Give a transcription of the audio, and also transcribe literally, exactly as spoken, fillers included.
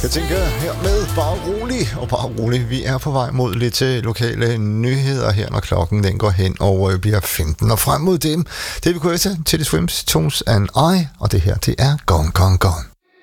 Jeg tænker her med bare rolig og bare rolig. Vi er på vej mod lidt til lokale nyheder her, når klokken den går hen og øh, bliver femten. Og frem mod dem, det er vi kører til Teddy Swims, Tones and I, og det her, det er Gone, Gone, Gone.